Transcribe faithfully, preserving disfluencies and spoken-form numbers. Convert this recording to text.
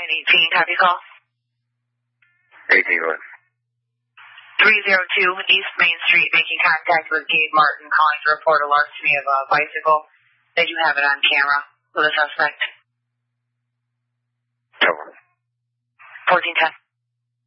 nine eighteen, copy call. eighteen one. three oh two East Main Street, making contact with Gabe Martin, calling to report a larceny of a bicycle. Did you have it on camera with a suspect? Cover. fourteen ten.